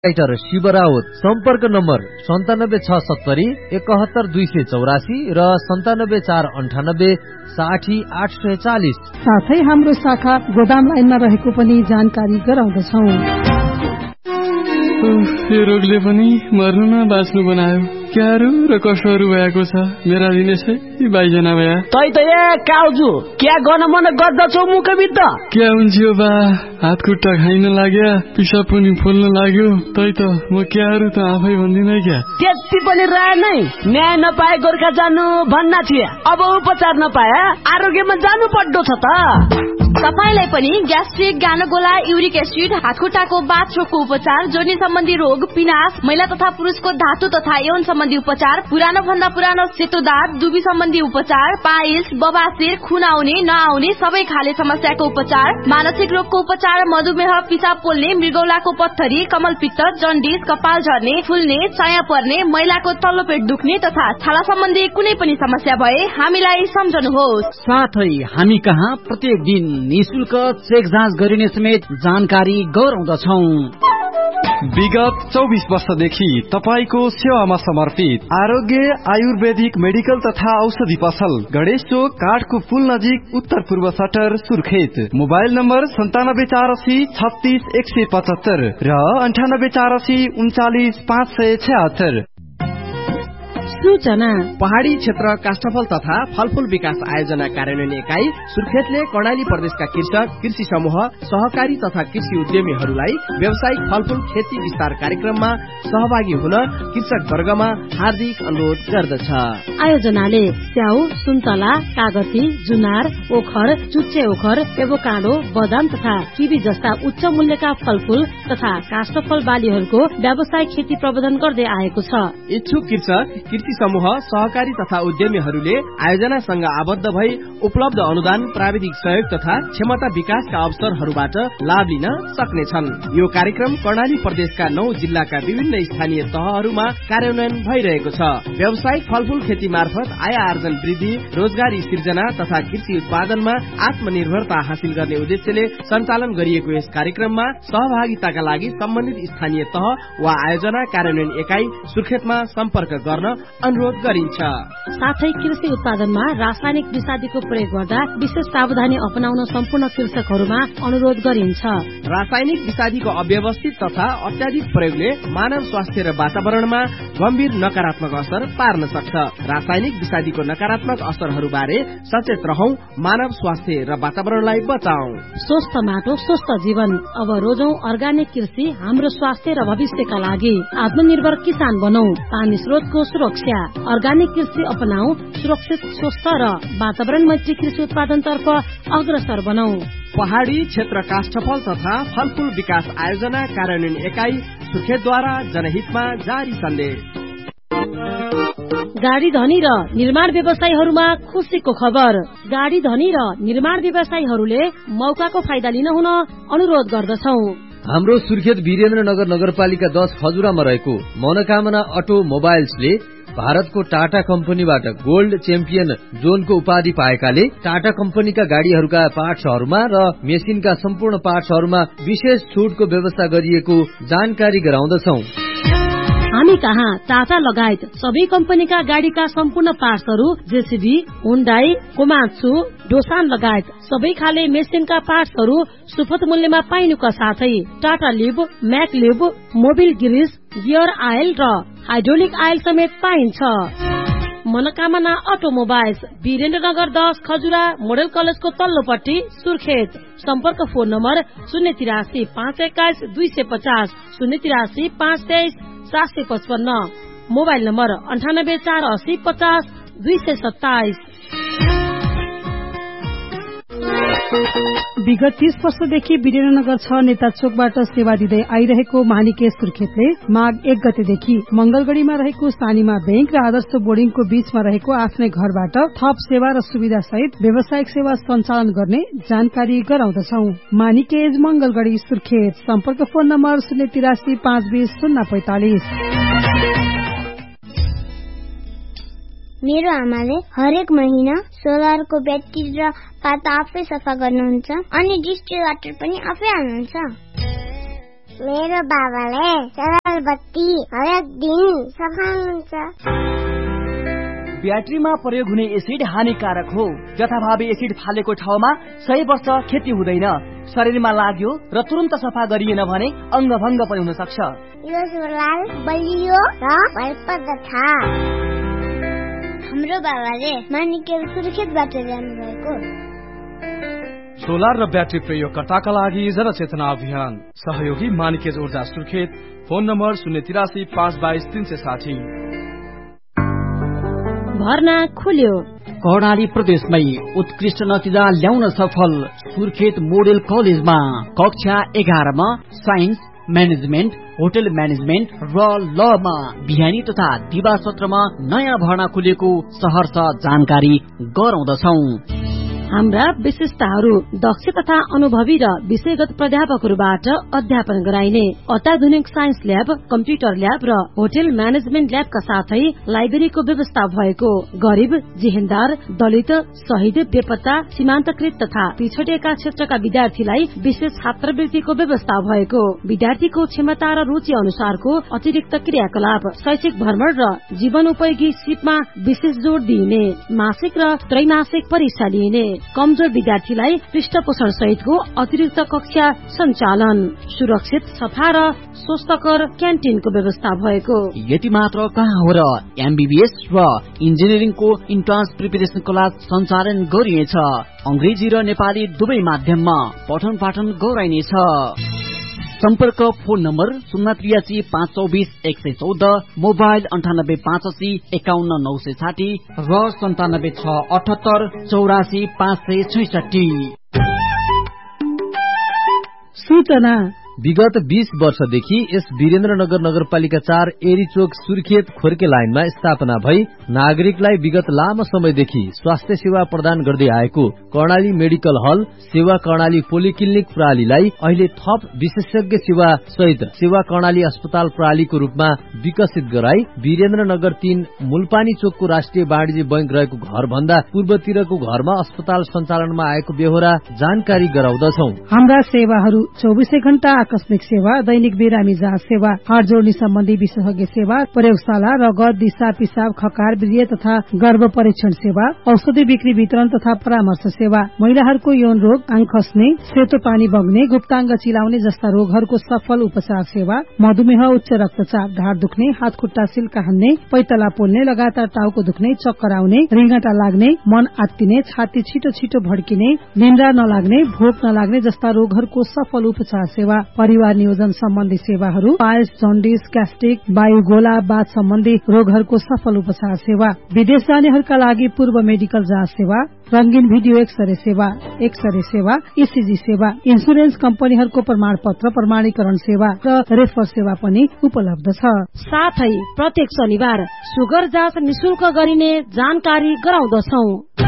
Writer Shiv Raut. सम्पर्क number 9767 71284 र 97 498 60 840। साथै हाम्रो शाखा गोदाम लाइनमा रहेको पनि जानकारी गराउँदछौ। यो रोगले पनि मर्नु न बाँच्नु बनायो। क्यारो र कसोहरू भएको छ मेरा दिनेशै बाइजना भया। तै त काउजु क्या गर्न मन गर्दछौ मुखबिद? क्या हुन्छ बा, हात खुट्टा खाइन लाग्यो, पिसाब पनि फुल्न लाग्यो। तै त म क्यारो त आफै भन्दिनँ क्या। त्यति पनि रहे नै न्याय नपाए गोर्खा जानु भन्ना थिए। अब उपचार नपाए आरोग्यमा जानु पर्दो छ त। तपाईलाई पनि ग्यास्ट्रिक, गानोगोला, युरिक एसिड, हातखुट्टाको बाथरोगको उपचार, जोर्नी सम्बन्धी रोग, पिनास, महिला तथा पुरुषको धातु तथा यौन सम्बन्धी उपचार, पुरानो भन्दा पुरानो सेतो दाँत, दुबी सम्बन्धी उपचार, पाइल्स, बबासिर, खुन आउने नआउने सबै खाले समस्याको उपचार, मानसिक रोगको उपचार, मधुमेह, पिसाब पोल्ने, मृगौलाको पत्थरी, कमलपित्त, जन्डिस, कपाल झर्ने, फुल्ने, चाया पर्ने, महिलाको तल्लो पेट दुख्ने तथा छाला सम्बन्धी कुनै पनि समस्या भए हामीलाई सम्झनुहोस्। साथै हामी कहाँ प्रत्येक दिन निशुल्क चेक जाँच गरिने समेत जानकारी गराउँदछौ। विगत 24 वर्षदेखि तपाईको सेवामा समर्पित आरोग्य आयुर्वेदिक मेडिकल तथा औषधि पसल, गणेश चोक, काठको पुल नजिक, उत्तर पूर्व सटर, सुर्खेत। मोबाइल नम्बर 9748 36 175 र 9848 39 576। सूचना पहाडी क्षेत्र काष्ठफल तथा फलफूल विकास आयोजना कार्यान्वयन इकाइ सुर्खेतले कर्णाली प्रदेशका कृषक, कृषि समूह, सहकारी तथा कृषि उद्यमीहरूलाई व्यावसायिक फलफूल खेती विस्तार कार्यक्रममा सहभागी हुन कृषक वर्गमा हार्दिक अनुरोध गर्दछ। आयोजनाले स्याउ, सुन्तला, कागती, जुनार, ओखर, चुच्चे ओखर, एभोकाडो, बदाम तथा किवी जस्ता उच्च मूल्यका फलफूल तथा काष्ठफल बालीहरूको व्यावसायिक खेती प्रबन्धन गर्दै आएको छ। इच्छुक कृषक, कृषि समूह, सहकारी तथा उद्यमीहरूले आयोजनासँग आबद्ध भई उपलब्ध अनुदान, प्राविधिक सहयोग तथा क्षमता विकासका अवसरहरूबाट लाभ लिन सक्नेछन्। यो कार्यक्रम कर्णाली प्रदेशका 9 जिल्लाका विभिन्न स्थानीय तहहरूमा कार्यान्वयन भइरहेको छ। व्यावसायिक फलफूल खेती मार्फत आय आर्जन वृद्धि, रोजगारी सिर्जना तथा कृषि उत्पादनमा आत्मनिर्भरता हासिल गर्ने उद्देश्यले सञ्चालन गरिएको यस कार्यक्रममा सहभागिताका लागि सम्बन्धित स्थानीय तह वा आयोजना कार्यान्वयन इकाइ सुर्खेतमा सम्पर्क गर्न अनुरोध गरिन्छ। साथै कृषि उत्पादनमा रासायनिक विषादीको प्रयोग गर्दा विशेष सावधानी अपनाउन सम्पूर्ण कृषकहरूमा अनुरोध गरिन्छ। रासायनिक विषादीको अव्यवस्थित तथा अत्याधिक प्रयोगले मानव स्वास्थ्य र वातावरणमा गम्भीर नकारात्मक असर पार्न सक्छ। रासायनिक विषादीको नकारात्मक असरहरूबारे सचेत रहौं, मानव स्वास्थ्य र वातावरणलाई बचाऊ। स्वस्थ माटो, स्वस्थ जीवन। अब रोजौं अर्गानिक कृषि हाम्रो स्वास्थ्य र भविष्यका लागि। आत्मनिर्भर किसान बनौ। पानी स्रोतको सुरक्षा। अर्गानिक कृषि अपनाऊ। सुरक्षित, स्वस्थ र वातावरण मैत्री कृषि उत्पादनतर्फ अग्रसर बनौ। पहाडी क्षेत्र काष्ठफल तथा फलफूल विकास आयोजना कार्यान्वयन इकाइ सुर्खेतद्वारा जनहितमा जारी सन्देश। गाडी धनी र निर्माण व्यवसायीहरूमा खुसीको खबर। गाडी धनी र निर्माण व्यवसायीहरूले मौकाको फाइदा लिन हुन अनुरोध गर्दछौ। हाम्रो सुर्खेत वीरेन्द्रनगर नगरपालिका 10 खजुरामा रहेको मनोकामना अटो मोबाइल्सले भारतको टाटा कम्पनीबाट गोल्ड च्याम्पियन जोनको उपाधि पाएकाले टाटा कम्पनीका गाडीहरूका पार्ट्सहरूमा र मेसिनका सम्पूर्ण पार्ट्सहरूमा विशेष छुटको व्यवस्था गरिएको जानकारी गराउँदछौ। हामी कहाँ टाटा लगायत सबै कम्पनीका गाडीका सम्पूर्ण पार्ट्सहरू, जेसीबी, हुन्डाई, कोमात्सु, डोसान लगायत सबै खाले मेसिनका पार्ट्सहरू सुपथ मूल्यमा पाइनुका साथै टाटा लिब, म्याक लिब, मोबिल गिरिस, गियर आयल र हाइड्रोलिक आयल समेत पाइन्छ। मनोकामना अटोमोबाइल्स, वीरेन्द्रनगर 10 खजुरा, मोडल कलेजको तल्लोपट्टि, सुर्खेत। सम्पर्क फोन नम्बर 083 521 250 083 523 755। Mobile number 98 480 50 227। विगत 30 वर्षदेखि वीरेन्द्रनगर 6 नेता चोकबाट सेवा दिँदै आइरहेको मानिके सुर्खेतले माघ 1 गतेदेखि मंगलगढ़ीमा रहेको सानीमा बैंक र आदर्श बोर्डिङको बीचमा रहेको आफ्नै घरबाट थप सेवा र सुविधा सहित व्यावसायिक सेवा सञ्चालन गर्ने जानकारी गराउँदछौ। मानिकेज मंगलगढ़ी सुर्खेत। सम्पर्क फोन नम्बर 083 520 045। मेरो आमाले हरेक महिना सोलरको ब्याट्री र पाता आफै सफा गर्नुहुन्छ अनि डिस्टिल वाटर पनि आफै हाल्नुहुन्छ। मेरो बाबाले सोलर बत्ती हरेक दिन सफा हुन्छ। ब्याट्रीमा प्रयोग हुने एसिड हानिकारक हो। जथाभावी एसिड फालेको ठाउँमा 100 वर्ष खेती हुँदैन। शरीरमा लाग्यो र तुरन्त सफा गरिएन भने अङ्गभङ्ग पनि हुन सक्छ। यो सोलर बलियो र भयप्रद छ। हाम्रो बाबाले मानिकेल सुर्खेतबाट ल्याउनु भएको। सोलर र ब्याट्री प्रयोगकर्ताका लागि जनचेतना अभियान सहयोगी मानिकेज ऊर्जा सुर्खेत। Phone number 083 522 360। भर्ना खुल्यो। कर्णाली प्रदेशमै उत्कृष्ट नतिजा ल्याउन सफल सुर्खेत मोडेल कलेजमा कक्षा 11 मा साइन्स, म्यानेजमेन्ट, होटल म्यानेजमेन्ट र लमा बिहानी तथा दिवा सत्रमा नयाँ भर्ना खुलेको सहर्ष जानकारी गराउँदछौं। हाम्रा विशेषताहरू दक्ष तथा अनुभवी र विषयगत प्राध्यापकहरूबाट अध्यापन गराइने अत्याधुनिक साइन्स ल्याब, कम्प्युटर ल्याब र होटल म्यानेजमेन्ट ल्याबका साथै लाइब्रेरीको व्यवस्था भएको, गरिब, जेहेन्दार, दलित, शहीद, बेपत्ता, सीमान्तकृत तथा पिछडिएका क्षेत्रका विद्यार्थीलाई विशेष छात्रवृत्तिको व्यवस्था भएको, विद्यार्थीको क्षमता र रुचि अनुसारको अतिरिक्त क्रियाकलाप, शैक्षिक भ्रमण र जीवनोपयोगी सिपमा विशेष जोड़ दिइने, मासिक र त्रैमासिक परीक्षा लिइने, कमजोर विद्यार्थीलाई पृष्ठपोषण सहितको अतिरिक्त कक्षा सञ्चालन, सुरक्षित, सफा र स्वस्थकर क्यान्टिनको व्यवस्था भएको। यति मात्र कहाँ हो र एमबीबीएस र इन्जिनियरिङको इन्ट्रान्स प्रिपरेसन क्लास सञ्चालन गरिनेछ। अंग्रेजी र नेपाली दुवै माध्यममा पठन पाठन गराइनेछ। सम्पर्क फोन नम्बर 083 524 114, मोबाइल 98 85 51 960 र 97 678 84 566। सूचना विगत 20 वर्षदेखि यस वीरेन्द्रनगर नगरपालिका 4 एरीचोक सुर्खेत खोर्के लाइनमा स्थापना भई नागरिकलाई विगत लामो समयदेखि स्वास्थ्य सेवा प्रदान गर्दै आएको कर्णाली मेडिकल हल सेवा कर्णाली पोलिक्लिनिक प्रणालीलाई अहिले थप विशेषज्ञ सेवा सहित सेवा कर्णाली अस्पताल प्रणालीको रूपमा विकसित गराई वीरेन्द्रनगर 3 मुलपानी चोकको राष्ट्रिय वाणिज्य बैंक रहेको घर भन्दा पूर्वतिरको घरमा अस्पताल सञ्चालनमा आएको बेहोरा जानकारी गराउँदछौ। हाम्रा सेवाहरू 24 घण्टा आकस्मिक सेवा, दैनिक बिरामी जाँच सेवा, हाड जोड्ने सम्बन्धी विशेषज्ञ सेवा, प्रयोगशाला, रगत, दिशा, पिसाब, खकार, वीर्य तथा गर्भ परीक्षण सेवा, औषधि बिक्री वितरण तथा परामर्श सेवा, महिलाहरूको यौन रोग, आङ खस्ने, सेतो पानी बग्ने, गुप्ताङ्ग चिलाउने जस्ता रोगहरूको सफल उपचार सेवा, मधुमेह, उच्च रक्तचाप, ढाड दुख्ने, हात खुट्टा सिल्का हान्ने, पैतला पोल्ने, लगातार टाउको दुख्ने, चक्कर आउने, रिङ्गटा लाग्ने, मन आत्तिने, छाती छिटो छिटो भड्किने, निन्द्रा नलाग्ने, भोक नलाग्ने जस्ता रोगहरूको सफल उपचार सेवा, परिवार नियोजन सम्बन्धी सेवाहरू, पाइल्स, जन्डिस, ग्यास्ट्रिक, वायुगोला, बाथ सम्बन्धी रोगहरूको सफल उपचार सेवा, विदेश जानेहरूका लागि पूर्व मेडिकल जाँच सेवा, रंगीन भिडियो एक्सरे सेवा, ईसीजी सेवा, इन्सुरेन्स कम्पनीहरूको प्रमाण पत्र प्रमाणीकरण सेवा र रेफर सेवा पनि उपलब्ध छ। साथै प्रत्येक शनिबार सुगर जाँच निशुल्क गरिने जानकारी गराउँदछौ।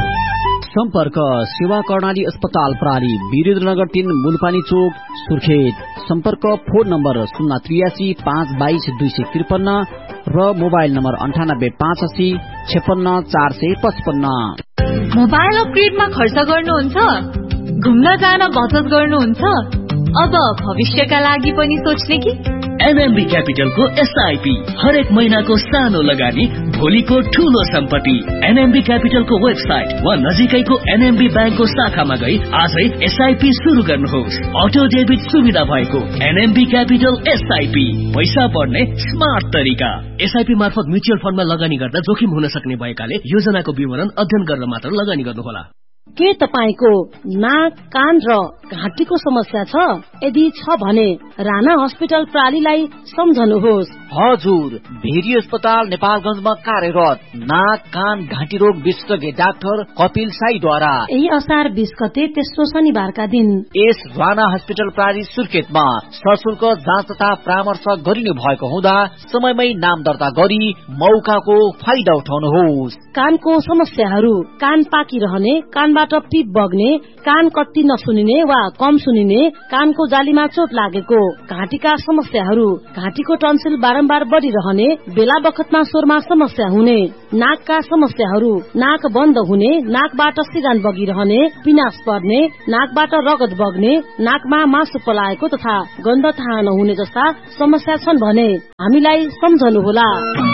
सम्पर्क सेवा कर्णाली अस्पताल प्रणाली वीरेन्द्रनगर 3 मुलपानी चोक सुर्खेत। सम्पर्क फोन नम्बर 083 522 253 र मोबाइल नम्बर 98 85 56 455। मोबाइल अपग्रेडमा खर्च गर्नुहुन्छ? घुम्न जान बचत गर्नुहुन्छ? अब भविष्यका लागि पनि सोच्ने कि? एनएमबी क्यापिटलको एसआईपी हरेक महिनाको सानो लगानी भोलिको ठूलो सम्पत्ति। एनएमबी क्यापिटलको वेबसाइट वा नजिकैको एनएमबी ब्याङ्कको शाखामा गई आजै एसआईपी शुरू गर्नुहोस्। अटो डेबिट सुविधा भएको एनएमबी क्यापिटल एसआईपी, पैसा बढ्ने स्मार्ट तरिका। एसआईपी मार्फत म्युचुअल फण्डमा लगानी गर्दा जोखिम हुन सक्ने भएकाले योजनाको विवरण अध्ययन गरेर मात्र लगानी गर्नुहोला। के तपाईको नाक, कान र घाँटीको समस्या छ? यदि छ भने राणा अस्पताल प्रणालीलाई सम्झनुहोस्। हजुर, भेरी अस्पताल नेपालगञ्जमा कार्यरत नाक, कान, घाँटी रोग विशेषज्ञ डाक्टर कपिल साईद्वारा यही असार 20 गते तेस्रो शनिबारका दिन यस राणा अस्पताल प्रणाली सुर्खेतमा सशुल्क जाँच तथा परामर्श गरिने भएको हुँदा समयमै नाम दर्ता गरी मौकाको फाइदा उठाउनुहोस्। कानको समस्याहरू, कान पाकिरहने, कानमा नाकबाट पिप बग्ने, कान कट्टी नसुनिने वा कम सुनिने, कानको जालीमा चोट लागेको, घाँटीका समस्याहरू, घाँटीको टन्सिल बारम्बार बढिरहने, बेला बखतमा स्वरमा समस्या हुने, नाकका समस्याहरू, नाक बन्द हुने, नाकबाट सिगान बगिरहने, पिनास पर्ने, नाकबाट रगत बग्ने, नाकमा मासु पलाएको तथा गन्ध थाहा नहुने जस्ता समस्या छन् भने हामीलाई सम्झनुहोला।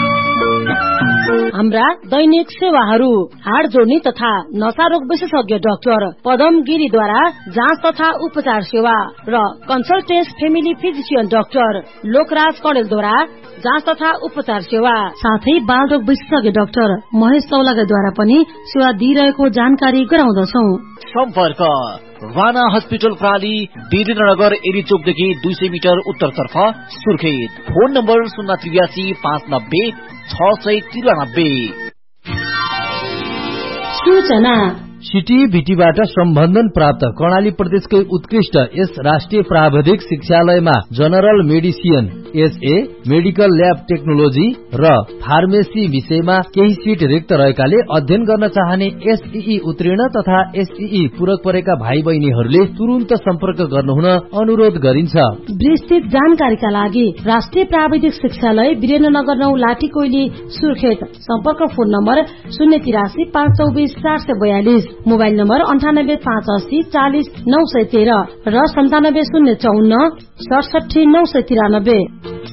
हाम्रा दैनिक सेवाहरू हाड जोड्ने तथा नसारोग विशेषज्ञ डाक्टर पदम गिरीद्वारा जाँच तथा उपचार सेवा र कन्सल्टेन्स फेमिली फिजिशियन डाक्टर लोकराज कडेलद्वारा जाँच तथा उपचार सेवा, साथै बालरोग विशेषज्ञ डाक्टर महेश चौलागाद्वारा पनि सेवा दिइरहेको जानकारी गराउँदछौ। सम्पर्क राणा हस्पिटल प्राली, वीरेन्द्रनगर एरीचोकदेखि 200 मिटर उत्तरतर्फ सुर्खेत। Phone number 083 590 693। सूचना सिटी भिटीबाट सम्बन्धन प्राप्त कर्णाली प्रदेशकै उत्कृष्ट यस राष्ट्रिय प्राविधिक शिक्षालयमा general medicine, SA, medical lab technology र फार्मेसी विषयमा केही सिट रिक्त रहेकाले अध्ययन गर्न चाहने एसईई उत्तीर्ण तथा एसईई पूरक परेका भाइ बहिनीहरूले तुरुन्त सम्पर्क गर्नुहुन अनुरोध गरिन्छ। विस्तृत जानकारीका लागि राष्ट्रिय प्राविधिक शिक्षालय वीरेन्द्रनगर 9 लाठीकोइली सुर्खेत। सम्पर्क फोन नम्बर 083 524 442, मोबाइल नम्बर 98 580 40 913 र 97 054 67 993।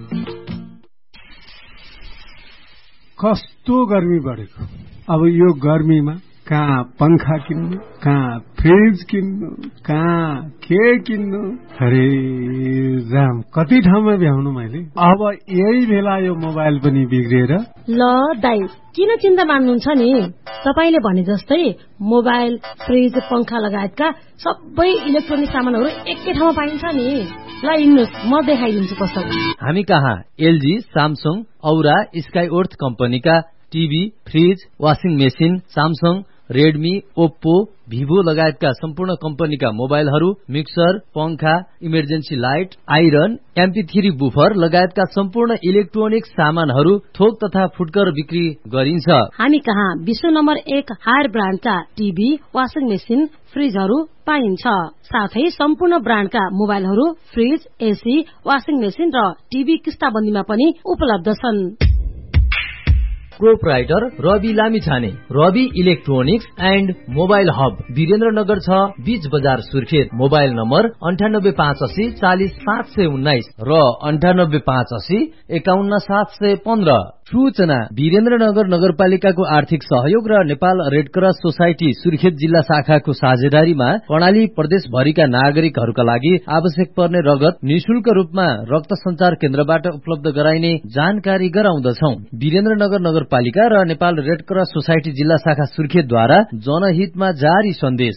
कस्तो गर्मी बढेको, अब यो गर्मीमा कहाँ पंखा किन्नु, कहाँ फ्रिज किन्नु, कहाँ के किन्नु, अरे राम कति ठाउँमा भ्याउनु मैले। अब यही बेला यो मोबाइल पनि बिग्रिएर। ल दाइ किन चिन्ता मान्नुहुन्छ नि, तपाईले भने जस्तै मोबाइल, फ्रिज, पंखा लगायतका सबै इलेक्ट्रोनिक सामानहरू एकै ठाउँमा पाइन्छ नि। ल हिँड्नुस्, म देखाइदिन्छु कस्तो। हामी कहाँ एलजी, सामसङ, औरा, स्काइओर्थ कम्पनीका TV, fridge, washing machine, Samsung, Redmi, Oppo, Vivo लगायतका सम्पूर्ण कम्पनीका मोबाइलहरू, मिक्सर, पंखा, emergency light, iron, MP3 buffer लगायतका सम्पूर्ण इलेक्ट्रोनिक सामानहरू थोक तथा फुटकर बिक्री गरिन्छ। हामी कहाँ विश्व number 1 higher ब्रान्डका TV, washing machine, फ्रिजहरू पाइन्छ। साथै सम्पूर्ण ब्रान्डका मोबाइलहरू, फ्रिज, एसी, वाशिङ मेसिन र टिभी किस्ताबन्दीमा पनि उपलब्ध छन्। Proprietor Rabi Lamichhane, Rabi electronics and mobile hub, Birendranagar 6 बीच बजार सुर्खेत। मोबाइल नम्बर 9858 40 719 र 9858 51 715। सूचना वीरेन्द्रनगर नगरपालिकाको आर्थिक सहयोग र नेपाल रेडक्रस सोसाइटी सुर्खेत जिल्ला शाखाको साझेदारीमा कर्णाली प्रदेशभरिका नागरिकहरूका लागि आवश्यक पर्ने रगत निशुल्क रूपमा रक्त संचार केन्द्रबाट उपलब्ध गराइने जानकारी गराउँदछौ। वीरेन्द्रनगर नगरपालिका र नेपाल रेडक्रस सोसाइटी जिल्ला शाखा सुर्खेतद्वारा जनहितमा जारी सन्देश।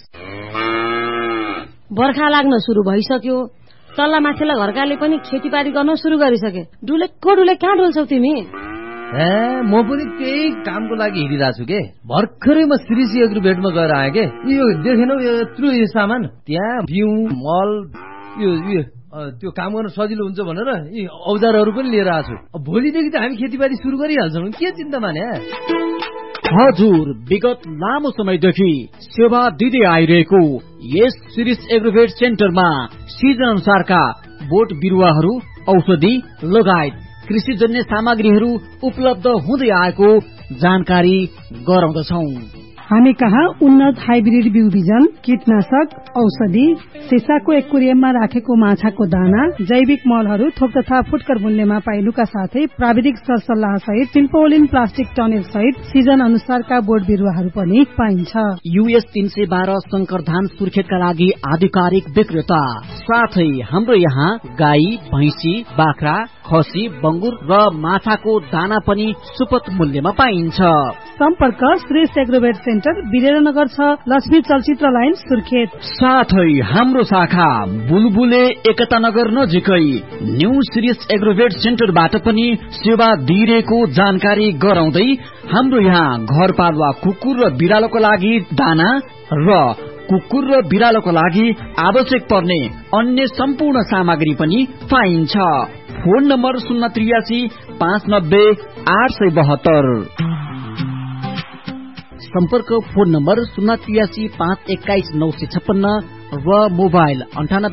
बर्खा लाग्न सुरु भइसक्यो, तल्ला माथिल्ला घरकाले पनि खेतीबारी गर्न सुरु गरिसके। डुलेको डुले कहाँ डुल्छौ तिमी? म पनि त्यही कामको लागि हिँडिरहेको छु के। भर्खरै म श्रीसी एग्रोभेटमा गएर आएँ के। यो देखेनौ यत्रो यो सामान, त्यहाँ बिउ, मल, यो त्यो काम गर्न सजिलो हुन्छ भनेर यी औजारहरू पनि लिएर आएको छु। भोलिदेखि त हामी खेतीबारी सुरु गरिहाल्छौँ, के चिन्ता माने। हजुर, विगत लामो समयदेखि सेवा दिँदै आइरहेको यस सिरिस एग्रोभेट सेन्टरमा सिजन अनुसारका बोट बिरुवाहरू, औषधि लगायत कृषिजन्य सामग्रीहरू उपलब्ध हुँदै आएको जानकारी गराउँदछौ। हामी कहाँ उन्नत हाइब्रिड बिउ बिजन, कीटनाशक, औषधि, सिसाको एक्वेरियममा राखेको माछाको दाना, जैविक मलहरू थोक तथा फुटकर मूल्यमा पाइनुका साथै प्राविधिक सरसल्लाह सहित टिम्पोलिन प्लास्टिक टनेल सहित सिजन अनुसारका बोट बिरुवाहरू पनि पाइन्छ। US 312 शंकर धान सुर्खेतका लागि आधिकारिक विक्रेता। साथै हाम्रो यहाँ गाई, भैंसी, बाख्रा, खसी, बंगुर र माछाको दाना पनि सुपथ मूल्यमा पाइन्छ। सम्पर्क श्री एग्रोभेट सेन्टर वीरेन्द्रनगर 6 लक्ष्मी चलचित्र लाइन सुर्खेत। साथै हाम्रो शाखा बुलबुले एकता नगर नजिकै न्यू सिरिस एग्रोभेट सेन्टरबाट पनि सेवा दिइरहेको जानकारी गराउँदै हाम्रो यहाँ घरपालुवा कुकुर र बिरालोको लागि दाना र कुकुर र बिरालोको लागि आवश्यक पर्ने अन्य सम्पूर्ण सामग्री पनि पाइन्छ। Phone number 083 590 872। सम्पर्क फोन नम्बर 083-521-956 र मोबाइल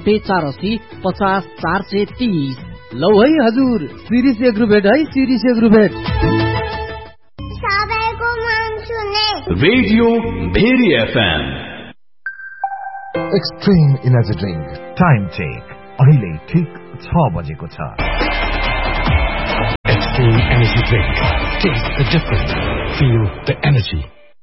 98-480-50-430। लौ है हजुर, शिरीष एग्रोभेट है, शिरीष एग्रोभेट। सबैको मन सुने radio very FM. Extreme energy drink time check अहिले ठिक 6 बजेको छ। Extreme energy drink, test the difference, feel the energy.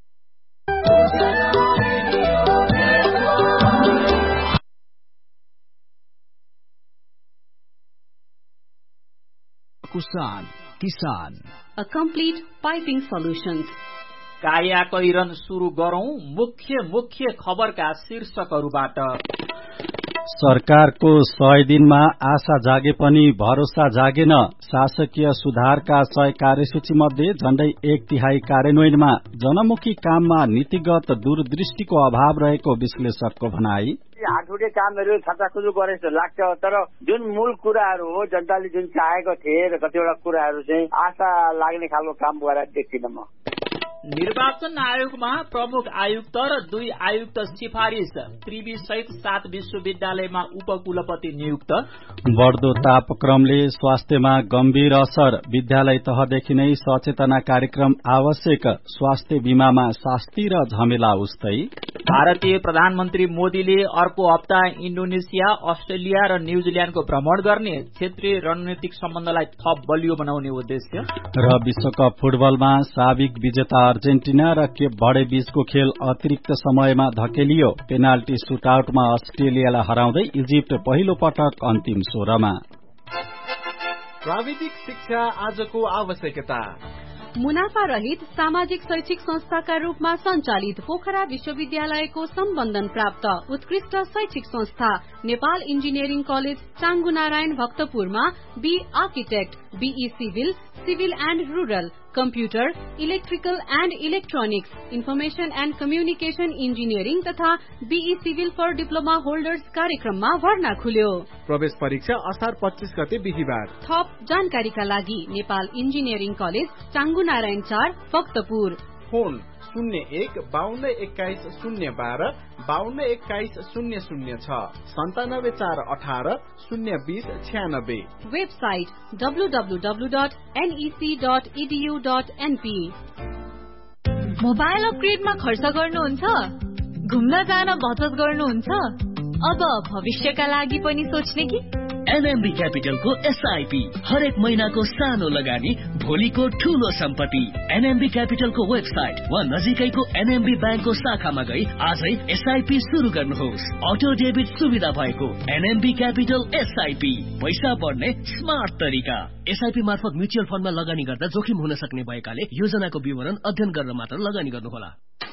Kushan किसान A complete piping solutions। काया कैरन सुरु गरौं मुख्य खबरका शीर्षकहरूबाट। सरकारको 100 दिनमा आशा जागे पनि भरोसा जागेन। शासकीय सुधारका 100 कार्यसूची मध्ये झण्डै 1/3 कार्यान्वयनमा जनमुखी काममा नीतिगत दूरदृष्टिको अभाव रहेको विश्लेषकको भनाई। हातुटे कामहरू छटाखुजु गरे जस्तो लाग्छ, तर जुन मूल कुराहरू हो जनताले जुन चाहेको थिए र कतिवटा कुराहरू चाहिँ आशा लाग्ने खालको काम गरेर देखिन म। निर्वाचन आयोगमा प्रमुख आयुक्त र 2 आयुक्त सिफारिस। त्रिवी सहित 7 विश्वविद्यालयमा उपकुलपति नियुक्त। बढ्दो तापक्रमले स्वास्थ्यमा गम्भीर असर, विद्यालय तहदेखि नै सचेतना कार्यक्रम आवश्यक। स्वास्थ्य बीमामा शास्ति र झमेला उस्तै। भारतीय प्रधानमन्त्री मोदीले अर्को हप्ता इन्डोनेसिया, अस्ट्रेलिया र न्यूजील्याण्डको भ्रमण गर्ने। क्षेत्रीय रणनीतिक सम्बन्धलाई थप बलियो बनाउने उद्देश्य। र विश्वकप फुटबलमा साबिक विजेता अर्जेन्टिना र केप भर्डे बीचको खेल अतिरिक्त समयमा धकेलियो। पेनाल्टी सुटआउटमा अस्ट्रेलियालाई हराउँदै इजिप्ट पहिलो पटक अन्तिम 16मा। प्राविधिक शिक्षा आजको आवश्यकता। मुनाफा रहित सामाजिक शैक्षिक संस्थाका रूपमा सञ्चालित पोखरा विश्वविद्यालयको सम्बन्धन प्राप्त उत्कृष्ट शैक्षिक संस्था Nepal engineering college चाङ्गुनारायण भक्तपुरमा be architect, be civil, civil and rural, computer, electrical and electronics, information and communication engineering तथा be civil for diploma holders कार्यक्रममा भर्ना खुल्यो। प्रवेश परीक्षा असार 25 गते बिहीबार। थप जानकारीका लागि Nepal engineering college चाङ्गुनारायण 4 Bhaktapur. Phone 01-5221-012 5221-006 9741802096। Website www.nec.edu.np। Mobile अपग्रेडमा खर्च गर्नुहुन्छ, घुम्न जान बचत गर्नुहुन्छ, अब भविष्यका लागि पनि सोच्ने कि? एनएमबी क्यापिटलको एसआईपी हरेक महिनाको सानो लगानी भोलिको ठूलो सम्पत्ति। एनएमबी क्यापिटलको वेबसाइट वा नजिकैको एनएमबी ब्याङ्कको शाखामा गई आजै एसआईपी शुरू गर्नुहोस्। अटो डेबिट सुविधा भएको एनएमबी क्यापिटल एसआईपी, पैसा बढ्ने स्मार्ट तरिका। एसआईपी मार्फत म्युचुअल फण्डमा लगानी गर्दा जोखिम हुन सक्ने भएकाले योजनाको विवरण अध्ययन गरेर मात्र लगानी गर्नुहोला।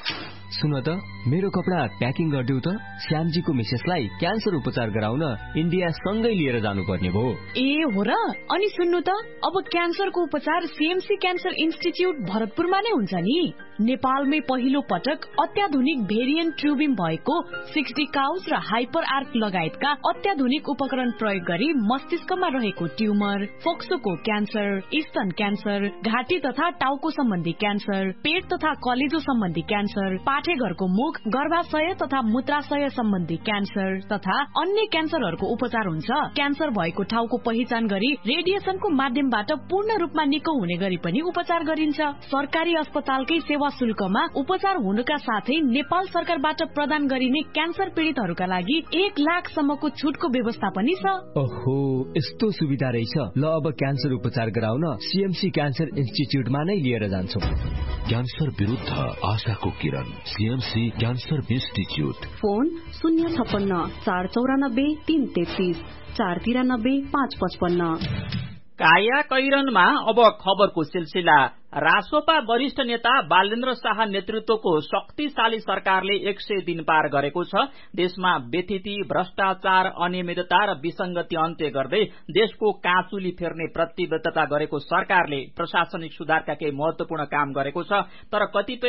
सुन त, मेरो कपडा प्याकिङ गरिदेऊ त। श्यामजीको मिसेसलाई क्यान्सर उपचार गराउन इन्डिया सँगै लिएर जानुपर्ने भयो। ए हो र? अनि सुन्नु त, अब क्यान्सरको उपचार सीएमसी क्यान्सर इन्स्टिच्युट भरतपुरमा नै हुन्छ नि। नेपालमै पहिलो पटक अत्याधुनिक भेरिएन्ट ट्युबिङ भएको 60 काउज र हाइपर आर्क लगायतका अत्याधुनिक उपकरण प्रयोग गरी मस्तिष्कमा रहेको ट्युमर, फोक्सोको क्यान्सर, स्तन क्यान्सर, घाँटी तथा टाउको सम्बन्धी क्यान्सर, पेट तथा कलेजो सम्बन्धी क्यान्सर, पाठेघरको मुख, गर्भाशय तथा मूत्राशय सम्बन्धी क्यान्सर तथा अन्य क्यान्सरहरूको उपचार हुन्छ। क्यान्सर भएको ठाउँको पहिचान गरी रेडिएसनको माध्यमबाट पूर्ण रूपमा निको हुने गरी पनि उपचार गरिन्छ। सरकारी अस्पतालकै सेवा शुल्कमा उपचार हुनुका साथै नेपाल सरकारबाट प्रदान गरिने क्यान्सर पीडितहरूका लागि 1 लाखसम्मको छुटको व्यवस्था पनि छ। ओहो, यस्तो सुविधा रहेछ। ल अब क्यान्सर उपचार गराउन सीएमसी क्यान्सर इन्स्टिच्युटमा नै लिएर जान्छौ। क्यान्सर विरुद्ध आशाको किरण, सीएमसी क्यान्सर इन्स्टिच्युट। फोन 056 494 333 493 555। काया कैरनमा अब खबरको सिलसिला। रासोपा वरिष्ठ नेता बालेन्द्र शाह नेतृत्वको शक्तिशाली सरकारले 100 दिन पार गरेको छ। देशमा व्यथिति, भ्रष्टाचार, अनियमितता र विसंगति अन्त्य गर्दै देशको काँचुली फेर्ने प्रतिबद्धता गरेको सरकारले प्रशासनिक सुधारका केही महत्वपूर्ण काम गरेको छ। तर कतिपय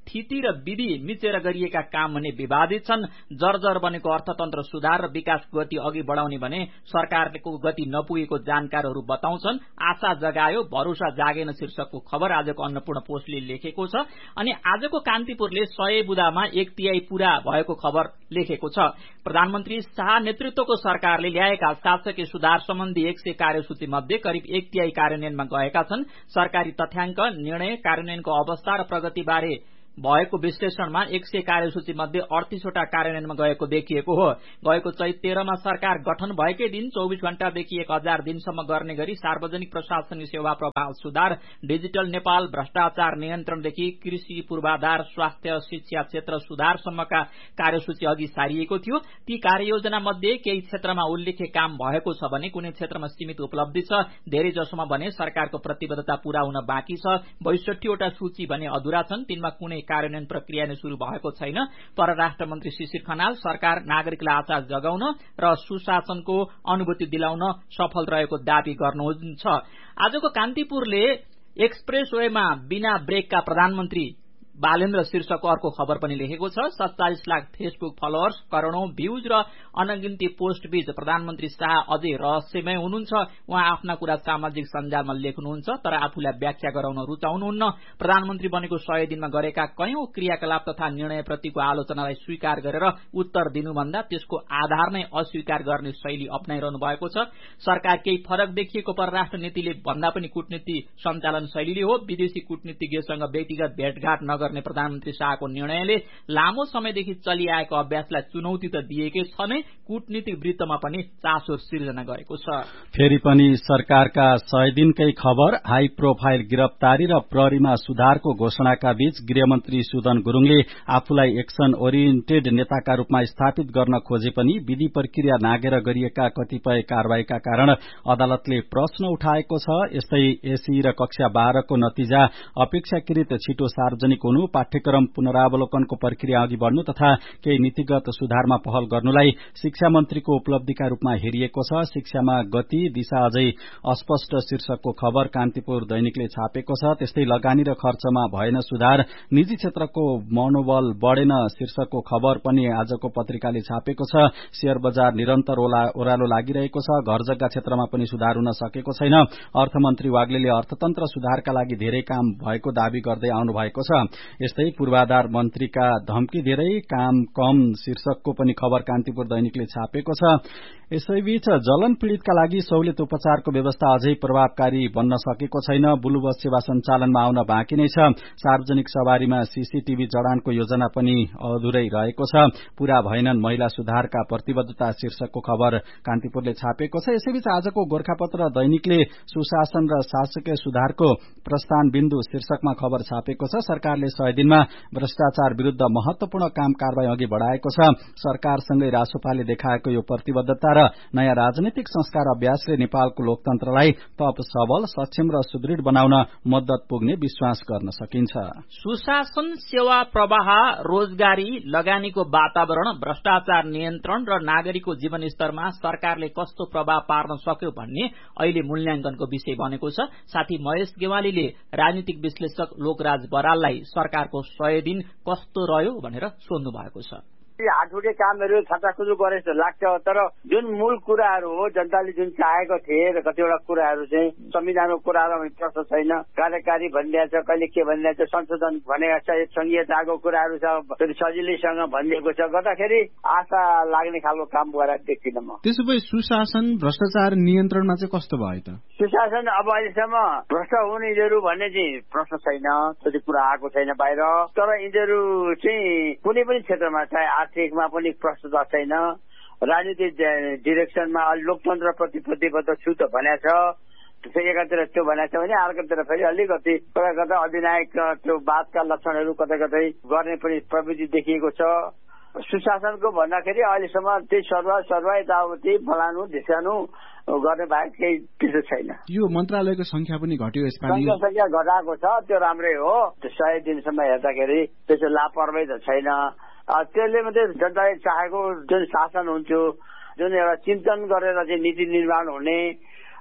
थिति र विधि मिचेर गरिएका काम भने विवादित छन्। जर्जर बनेको अर्थतन्त्र सुधार र विकासको गति अघि बढाउने भने सरकारको गति नपुगेको जानकारहरू बताउँछन्। आशा जगायो भरोसा जागेन शीर्षकको खबर आजको अन्नपूर्ण पोस्टले लेखेको छ। अनि आजको कान्तिपुरले 100 बुदामा 1/3 पूरा भएको खबर लेखेको छ। प्रधानमन्त्री शाह नेतृत्वको सरकारले ल्याएका शासकीय सुधार सम्बन्धी 100 कार्यसूची मध्ये करिब 1/3 कार्यान्वयनमा गएका छन्। सरकारी तथ्याङ्क, निर्णय, कार्यान्वयनको अवस्था र प्रगतिबारे भएको विश्लेषणमा 100 कार्यसूची मध्ये 38 वटा कार्यान्वयनमा गएको देखिएको हो। गएको चैत 13 मा सरकार गठन भएकै दिन 24 घण्टादेखि 1000 दिनसम्म गर्ने गरी सार्वजनिक प्रशासनिक सेवा प्रभाव सुधार, डिजिटल नेपाल, भ्रष्टाचार नियन्त्रणदेखि कृषि पूर्वाधार, स्वास्थ्य, शिक्षा क्षेत्र सुधारसम्मका कार्यसूची अघि सारिएको थियो। ती कार्ययोजना मध्ये केही क्षेत्रमा उल्लेख्य काम भएको छ भने कुनै क्षेत्रमा सीमित उपलब्धि छ। धेरै जसोमा भने सरकारको प्रतिबद्धता पूरा हुन बाँकी छ। 62 वटा सूची भने अधुरा छन्। तिनमा कुनै कार्यान्वयन प्रक्रिया नै शुरू भएको छैन। परराष्ट्र मन्त्री शिशिर खनाल सरकार नागरिकलाई आशा जगाउन र सुशासनको अनुभूति दिलाउन सफल रहेको दावी गर्नुहुन्छ। आजको कान्तिपुरले एक्सप्रेस वेमा बिना ब्रेकका प्रधानमन्त्री बालेन्द्र शीर्षकको अर्को खबर पनि लेखेको छ। 47 लाख फेसबुक फलोअर्स, करोड़ौं भ्यूज र अनगिन्ती पोस्ट बीच प्रधानमन्त्री शाह अझै रहस्यमय हुनुहुन्छ। उहाँ आफ्ना कुरा सामाजिक सञ्जालमा लेख्नुहुन्छ तर आफूलाई व्याख्या गराउन रुचाउनुहुन्न। प्रधानमन्त्री बनेको 100 दिनमा गरेका कयौं क्रियाकलाप तथा निर्णयप्रतिको आलोचनालाई स्वीकार गरेर उत्तर दिनुभन्दा त्यसको आधार नै अस्वीकार गर्ने शैली अपनाइरहनु भएको छ। सरकार केही फरक देखिएको परराष्ट्र नीतिले भन्दा पनि कूटनीति सञ्चालन शैलीले हो। विदेशी कूटनीतिज्ञसँग व्यक्तिगत भेटघाट गर्ने प्रधानमन्त्री शाहको निर्णयले लामो समयदेखि चलिआएको अभ्यासलाई चुनौती त दिएकै छ नै, कूटनीतिक वृत्तमा पनि चासो सिर्जना गरेको छ। फेरि पनि सरकारका 100 दिनकै खबर। हाई प्रोफाइल गिरफ्तारी र प्रहरीमा सुधारको घोषणाका बीच गृहमन्त्री सुदन गुरूङले आफूलाई एक्सन ओरिएन्टेड नेताका रूपमा स्थापित गर्न खोजे पनि विधि प्रक्रिया नागेर गरिएका कतिपय कारवाहीका कारण अदालतले प्रश्न उठाएको छ। यस्तै एसी र कक्षा 12 को नतिजा अपेक्षाकृत छिटो सार्वजनिक हुनु, पाठ्यक्रम पुनरावलोकनको प्रक्रिया अघि बढ्नु तथा केही नीतिगत सुधारमा पहल गर्नुलाई शिक्षा मन्त्रीको उपलब्धिका रूपमा हेरिएको छ। शिक्षामा गति दिशा अझै अस्पष्ट शीर्षकको खबर कान्तिपुर दैनिकले छापेको छ। त्यस्तै लगानी र खर्चमा भएन सुधार, निजी क्षेत्रको मनोबल बढेन शीर्षकको खबर पनि आजको पत्रिकाले छापेको छ। शेयर बजार निरन्तर ओह्रालो लागिरहेको छ। घर जग्गा क्षेत्रमा पनि सुधार हुन सकेको छैन। अर्थमन्त्री वाग्लेले अर्थतन्त्र सुधारका लागि धेरै काम भएको दावी गर्दै आउनु भएको छ। यस्तै पूर्वाधार मन्त्रीका धम्की धेरै काम कम शीर्षकको पनि खबर कान्तिपुर दैनिकले छापेको छ। यसैबीच जलन पीड़ितका लागि सहुलियत उपचारको व्यवस्था अझै प्रभावकारी बन्न सकेको छैन। बुलुबस सेवा सञ्चालनमा आउन बाँकी नै छ। सार्वजनिक सवारीमा सीसीटीभी जडानको योजना पनि अधुरै रहेको छ। पूरा भएनन् महिला सुधारका प्रतिबद्धता शीर्षकको खबर कान्तिपुरले छापेको छ। यसैबीच आजको गोरखापत्र दैनिकले सुशासन र शासकीय सुधारको प्रस्थान बिन्दु शीर्षकमा खबर छापेको छ। सरकारले 100 दिनमा भ्रष्टाचार विरूद्ध महत्वपूर्ण काम कारवाही अघि बढ़ाएको छ। सरकारसँगै रासोपाले देखाएको यो प्रतिबद्धता र नयाँ राजनीतिक संस्कार अभ्यासले नेपालको लोकतन्त्रलाई थप सबल, सक्षम र सुदृढ बनाउन मद्दत पुग्ने विश्वास गर्न सकिन्छ। सुशासन, सेवा प्रवाह, रोजगारी, लगानीको वातावरण, भ्रष्टाचार नियन्त्रण र नागरिकको जीवनस्तरमा सरकारले कस्तो प्रभाव पार्न सक्यो भन्ने अहिले मूल्याङ्कनको विषय बनेको छ। साथी महेश गेवालीले राजनीतिक विश्लेषक लोकराज बराललाई सरकारको 100 दिन कस्तो रह्यो भनेर सोध्नु भएको छ। हातुटे कामहरू छटाखुजु गरे जस्तो लाग्छ, तर जुन मूल कुराहरू हो जनताले जुन चाहेको थिए र कतिवटा कुराहरू चाहिँ संविधानको कुराहरूमा प्रश्न छैन। कार्यकारी भनिरहेछ, कहिले के भनिरहेछ, संशोधन भनेको छ, संघीयताको कुराहरू छ, फेरि सजिलैसँग भनिएको छ, गर्दाखेरि आशा लाग्ने खालको काम गरेर देख्दिनँ म। त्यसो भए सुशासन, भ्रष्टाचार नियन्त्रणमा चाहिँ कस्तो भयो त? सुशासन अब अहिलेसम्म भ्रष्ट हुने यिनीहरू भन्ने चाहिँ प्रश्न छैन, त्यो कुरा आएको छैन बाहिर। तर यिनीहरू चाहिँ कुनै पनि क्षेत्रमा चाहे आर्थिकमा पनि प्रश्न छैन, राजनीतिक डिरेक्सनमा लोकतन्त्र प्रति प्रतिबद्ध छु त भनेको छ। फेरि एकातिर त्यो भनेको छ भने अर्कोतिर फेरि अलिकति कता कता अधिनायक त्यो वादका लक्षणहरू कतै कतै गर्ने पनि प्रवृत्ति देखिएको छ। सुशासनको भन्दाखेरि अहिलेसम्म त्यही सर्वा यताउति फलानु ढिसानु गर्ने बाहेक केही त्यस्तो छैन। यो मन्त्रालयको संख्या पनि घट्यो यसपालि? संख्या घटाएको छ, त्यो राम्रै हो। 100 दिनसम्म हेर्दाखेरि त्यसो लापरवाही त छैन। त्यसले मात्रै जनताले चाहेको जुन शासन हुन्थ्यो, जुन एउटा चिन्तन गरेर चाहिँ नीति निर्माण हुने,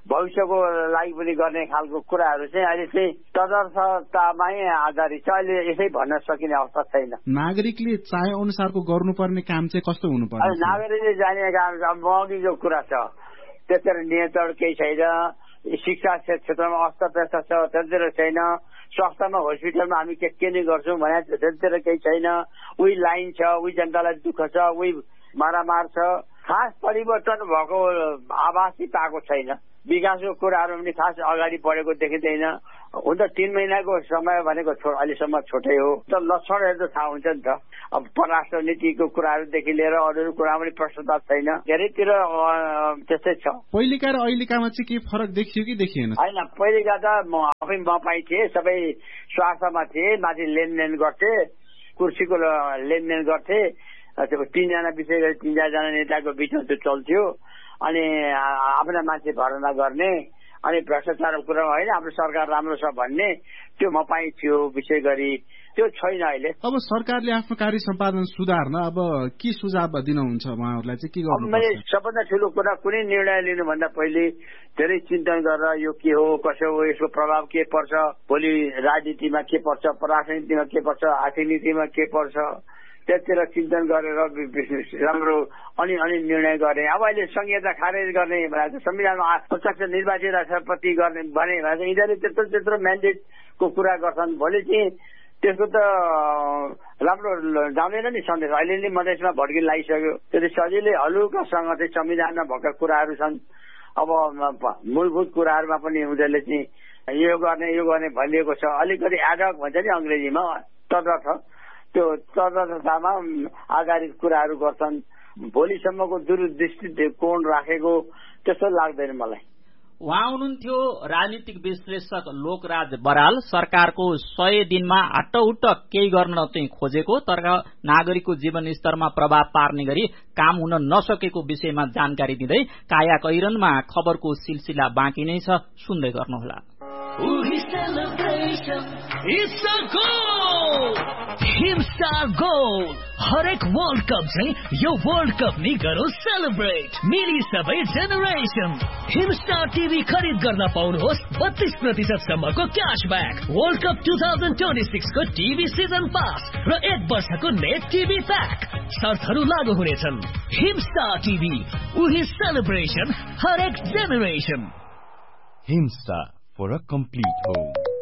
भविष्यको लागि पनि गर्ने खालको कुराहरू चाहिँ अहिले चाहिँ तदर्थतामै आधारित छ। अहिले यसै भन्न सकिने अवस्था छैन। नागरिकले चाहे अनुसारको गर्नुपर्ने काम चाहिँ कस्तो हुनुपर्छ? नागरिकले जाने काम महँगीको कुरा छ, त्यसरी नियन्त्रण केही छैन। शिक्षा क्षेत्रमा अस्तव्यस्त छ, त्यतिर छैन। स्वास्थ्यमा हस्पिटलमा हामी के नै गर्छौँ भने त्यतिर केही छैन। उही लाइन छ, उही जनतालाई दुःख छ, उही मारामार छ। खास परिवर्तन भएको आभासै पाएको छैन। विकासको कुराहरू पनि खास अगाडि बढेको देखिँदैन। हुन त 3 महिनाको समय भनेको अहिलेसम्म छोटै हो, त लक्षणहरू त थाहा हुन्छ नि त। अब परराष्ट्र नीतिको कुराहरूदेखि लिएर अरू कुरा पनि प्रस्तुत छैन। धेरैतिर त्यस्तै छ। पहिलेका र अहिलेकामा चाहिँ के फरक देखियो कि देखिएन? होइन, पहिलेका त आफै मपाई थिए, सबै स्वार्थमा थिए, माथि लेनदेन गर्थे, कुर्सीको लेनदेन गर्थे। 3 जना विशेष गरी 3-4 नेताको बिचमा त्यो चल्थ्यो। अनि आफ्ना मान्छे भर्ना गर्ने, अनि भ्रष्टाचारको कुरा होइन, हाम्रो सरकार राम्रो छ भन्ने त्यो मपाई थियो विशेष गरी। त्यो छैन अहिले। अब सरकारले आफ्नो कार्य सम्पादन सुधार्न अब के सुझाव दिनुहुन्छ उहाँहरूलाई चाहिँ? के गर्नु? मैले सबभन्दा ठुलो कुरा कुनै निर्णय लिनुभन्दा पहिले धेरै चिन्तन गरेर यो के हो, कसो हो, यसको प्रभाव के पर्छ, भोलि राजनीतिमा के पर्छ, परराष्ट्र नीतिमा के पर्छ, आर्थिक नीतिमा के पर्छ, त्यसतिर चिन्तन गरेर राम्रो अनि निर्णय गर्ने। अब अहिले संहिता खारेज गर्ने भनेर संविधानमा प्रत्यक्ष निर्वाचित राष्ट्रपति गर्ने भने यिनीहरूले त्यत्रो म्यान्डेटको कुरा गर्छन्। भोलि चाहिँ त्यसको त राम्रो जाँदैन नि सन्देश। अहिले नै मधेसमा भड्किन लागिसक्यो। त्यो सजिलै हलुकासँग चाहिँ संविधानमा भएका कुराहरू छन्। अब मूलभूत कुराहरूमा पनि उनीहरूले चाहिँ यो गर्ने भनिएको छ। अलिकति एडहक भन्छ नि अङ्ग्रेजीमा, तदर्थ त्यो तदर्थतामा आधारित कुराहरू गर्छन्। भोलिसम्मको दूरदृष्टि कोण राखेको त्यस्तो लाग्दैन मलाई। उहाँ हुनुहुन्थ्यो राजनीतिक विश्लेषक लोकराज बराल। सरकारको 100 दिनमा हट्टउट्ट केही गर्न चाहिँ खोजेको तर नागरिकको जीवन स्तरमा प्रभाव पार्ने गरी काम हुन नसकेको विषयमा जानकारी दिँदै काया कैरनमा खबरको सिलसिला बाँकी नै छ, सुन्दै गर्नुहोला। हिमस्टार गोल्ड हरेक वर्ल्ड कप चाहिँ यो वर्ल्ड कप नि गरौँ सेलिब्रेट, मिली सबै जेनेरेसन। हिमस्टार टिभी खरिद गर्न पाउनुहोस् 32% सम्मको क्याशब्याक, वर्ल्ड कप 2026 को टिभी सिजन पास र 1 वर्षको नेट टिभी प्याक। शर्तहरू लागू हुनेछन्। हिमस्टार टिभी, उही सेलिब्रेसन, हरेक generation. Himstar for a complete home.